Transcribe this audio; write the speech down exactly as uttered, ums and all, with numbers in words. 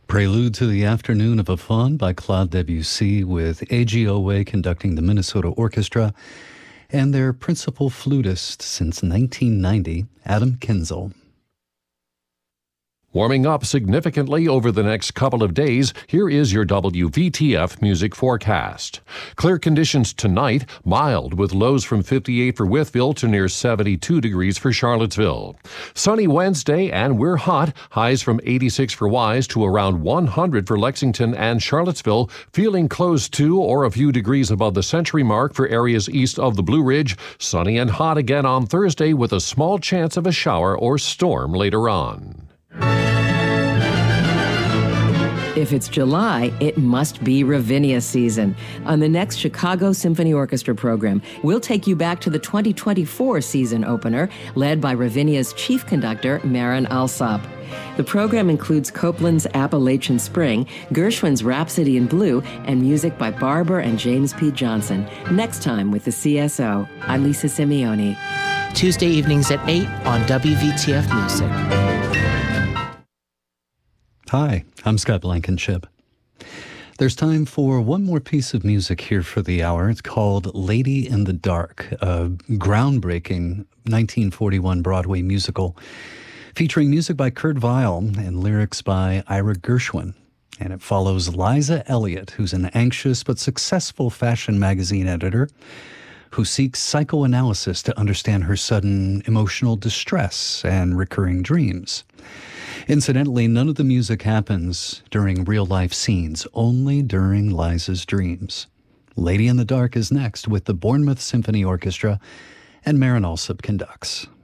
Prelude to the Afternoon of a Faun by Claude Debussy, with A G Owe conducting the Minnesota Orchestra and their principal flutist since nineteen ninety, Adam Kinzel. Warming up significantly over the next couple of days, here is your W V T F music forecast. Clear conditions tonight, mild with lows from fifty-eight for Wytheville to near seventy-two degrees for Charlottesville. Sunny Wednesday and we're hot, highs from eighty-six for Wise to around one hundred for Lexington and Charlottesville, feeling close to or a few degrees above the century mark for areas east of the Blue Ridge. Sunny and hot again on Thursday with a small chance of a shower or storm later on. If it's July, it must be Ravinia season. On the next Chicago Symphony Orchestra program, we'll take you back to the twenty twenty-four season opener, led by Ravinia's chief conductor, Marin Alsop. The program includes Copland's Appalachian Spring, Gershwin's Rhapsody in Blue, and music by Barber and James P. Johnson. Next time with the C S O, I'm Lisa Simeone. Tuesday evenings at eight on W V T F Music. Hi, I'm Scott Blankenship. There's time for one more piece of music here for the hour. It's called Lady in the Dark, a groundbreaking nineteen forty-one Broadway musical featuring music by Kurt Weill and lyrics by Ira Gershwin. And it follows Liza Elliott, who's an anxious but successful fashion magazine editor who seeks psychoanalysis to understand her sudden emotional distress and recurring dreams. Incidentally, none of the music happens during real-life scenes, only during Liza's dreams. Lady in the Dark is next with the Bournemouth Symphony Orchestra, and Marin Alsop conducts.